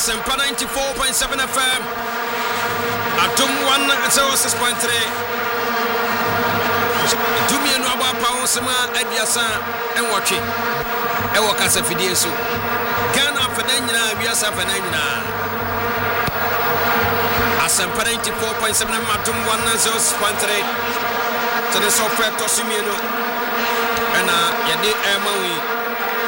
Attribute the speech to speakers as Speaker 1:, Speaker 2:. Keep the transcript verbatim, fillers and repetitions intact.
Speaker 1: Asempa ninety-four point seven F M. Atom one oh six point three. Dumi no aba pa wonsema abiasa enwotwe. Ewo kasa fidie so. Ghana fana nyina abiasa fana nyina. Asempa ninety-four point seven Atom one oh six point three. So the software to sumi no. Ena yede emawi